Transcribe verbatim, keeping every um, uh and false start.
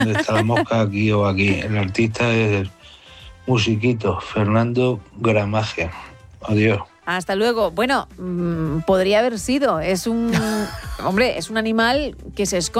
¿Dónde está la mosca? Aquí o aquí. El artista es Musiquito, Fernando Gramaje. Adiós. Hasta luego. Bueno, mmm, podría haber sido. Es un... hombre, es un animal que se esconde.